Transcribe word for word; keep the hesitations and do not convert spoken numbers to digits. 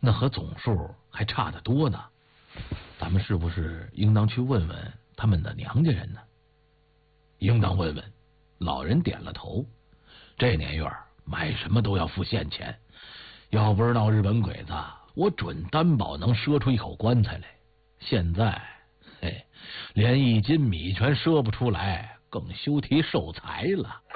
那和总数还差得多呢。咱们是不是应当去问问他们的娘家人呢？应当问问。老人点了头。这年月买什么都要付现钱，要不是闹日本鬼子，我准担保能赊出一口棺材来。现在，嘿，连一斤米全赊不出来，更休提寿材了。